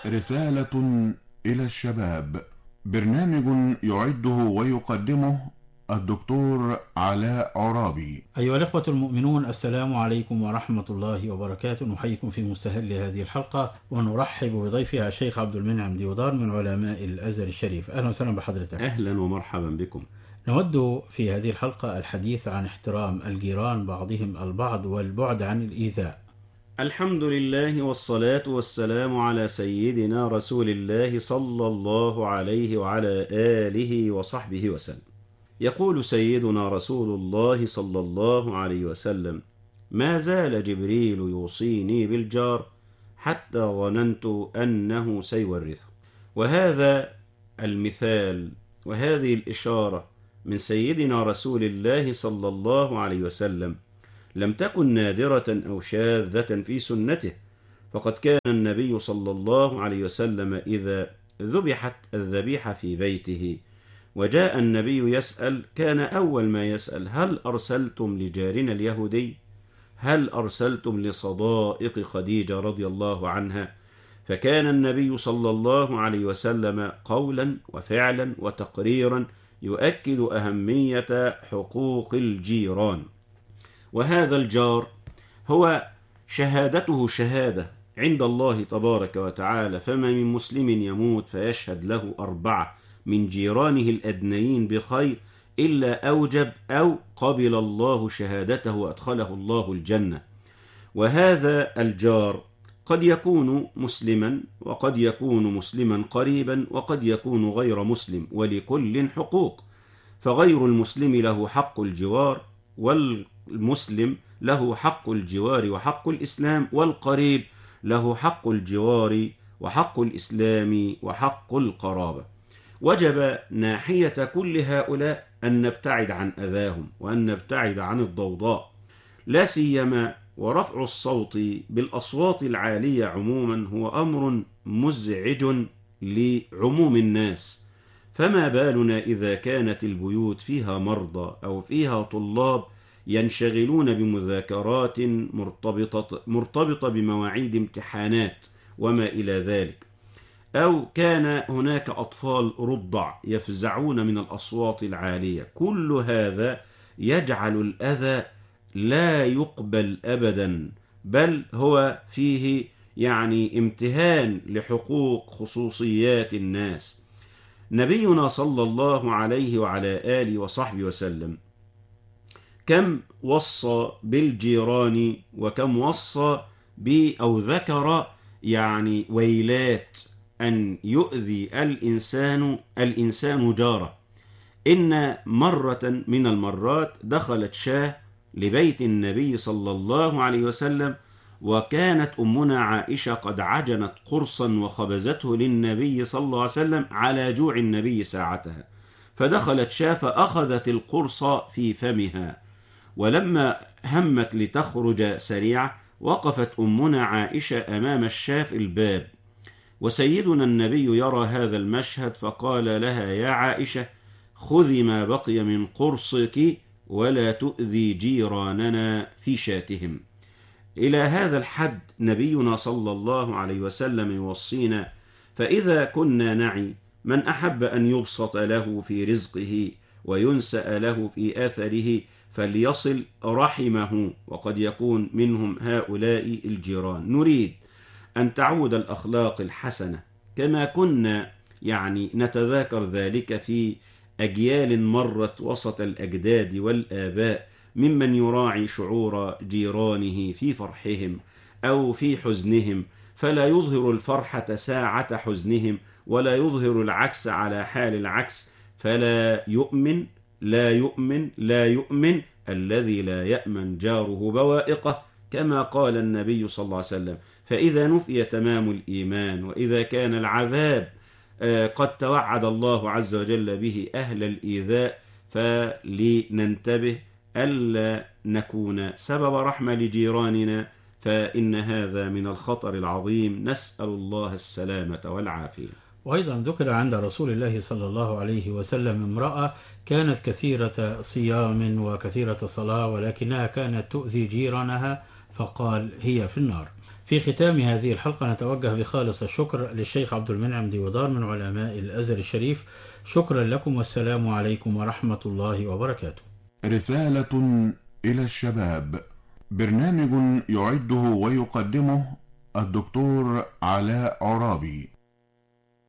رسالة إلى الشباب. برنامج يعده ويقدمه الدكتور علاء عرابي. أيها الإخوة المؤمنون، السلام عليكم ورحمة الله وبركاته. نحييكم في مستهل هذه الحلقة ونرحب بضيفها الشيخ عبد المنعم ديودار من علماء الأزهر الشريف. أهلا وسهلا بحضرتك. أهلا ومرحبا بكم. نود في هذه الحلقة الحديث عن احترام الجيران بعضهم البعض والبعد عن الإيذاء. الحمد لله والصلاة والسلام على سيدنا رسول الله صلى الله عليه وعلى آله وصحبه وسلم. يقول سيدنا رسول الله صلى الله عليه وسلم: ما زال جبريل يوصيني بالجار حتى ظننت أنه سيورثه. وهذا المثال وهذه الإشارة من سيدنا رسول الله صلى الله عليه وسلم لم تكن نادرة أو شاذة في سنته، فقد كان النبي صلى الله عليه وسلم إذا ذبحت الذبيحة في بيته وجاء النبي يسأل، كان أول ما يسأل: هل أرسلتم لجارنا اليهودي؟ هل أرسلتم لصدائق خديجة رضي الله عنها؟ فكان النبي صلى الله عليه وسلم قولا وفعلا وتقريرا يؤكد أهمية حقوق الجيران. وهذا الجار هو شهادته شهادة عند الله تبارك وتعالى، فما من مسلم يموت فيشهد له 4 من جيرانه الأدنيين بخير إلا أوجب أو قبل الله شهادته وأدخله الله الجنة. وهذا الجار قد يكون مسلما وقد يكون مسلما قريبا وقد يكون غير مسلم، ولكل حقوق، فغير المسلم له حق الجوار، والمسلم له حق الجوار وحق الإسلام، والقريب له حق الجوار وحق الإسلام وحق القرابة. وجب ناحية كل هؤلاء أن نبتعد عن أذاهم وأن نبتعد عن الضوضاء، لا سيما ورفع الصوت بالأصوات العالية عموما هو أمر مزعج لعموم الناس، فما بالنا إذا كانت البيوت فيها مرضى أو فيها طلاب ينشغلون بمذاكرات مرتبطة بمواعيد امتحانات وما إلى ذلك، أو كان هناك أطفال رضع يفزعون من الأصوات العالية. كل هذا يجعل الأذى لا يقبل أبدا، بل هو فيه امتهان لحقوق خصوصيات الناس. نبينا صلى الله عليه وعلى آله وصحبه وسلم كم وصى بالجيران وكم وصى أو ذكر ويلات أن يؤذي الإنسان جاره. إن مرة من المرات دخلت شاة لبيت النبي صلى الله عليه وسلم، وكانت أمنا عائشة قد عجنت قرصا وخبزته للنبي صلى الله عليه وسلم على جوع النبي ساعتها، فدخلت شاة فأخذت القرص في فمها، ولما همت لتخرج سريعة وقفت أمنا عائشة أمام الشاة في الباب، وسيدنا النبي يرى هذا المشهد فقال لها: يا عائشة، خذي ما بقي من قرصك ولا تؤذي جيراننا في شاتهم. إلى هذا الحد نبينا صلى الله عليه وسلم يوصينا. فإذا كنا نعي من أحب أن يبسط له في رزقه وينسأ له في أثره فليصل رحمه، وقد يكون منهم هؤلاء الجيران. نريد أن تعود الأخلاق الحسنة كما كنا نتذاكر ذلك في أجيال مرت وسط الأجداد والآباء، ممن يراعي شعور جيرانه في فرحهم أو في حزنهم، فلا يظهر الفرحة ساعة حزنهم ولا يظهر العكس على حال العكس، فلا يؤمن لا يؤمن الذي لا يأمن جاره بوائقه، كما قال النبي صلى الله عليه وسلم. فإذا نفي تمام الإيمان وإذا كان العذاب قد توعد الله عز وجل به أهل الإيذاء، فلننتبه ألا نكون سبب رحمة لجيراننا، فإن هذا من الخطر العظيم. نسأل الله السلامة والعافية. وأيضا ذكر عند رسول الله صلى الله عليه وسلم امرأة كانت كثيرة صيام وكثيرة صلاة ولكنها كانت تؤذي جيرانها، فقال: هي في النار. في ختام هذه الحلقة نتوجه بخالص الشكر للشيخ عبد المنعم ديودار من علماء الأزهر الشريف. شكرا لكم والسلام عليكم ورحمة الله وبركاته. رسالة إلى الشباب، برنامج يعده ويقدمه الدكتور علاء عرابي.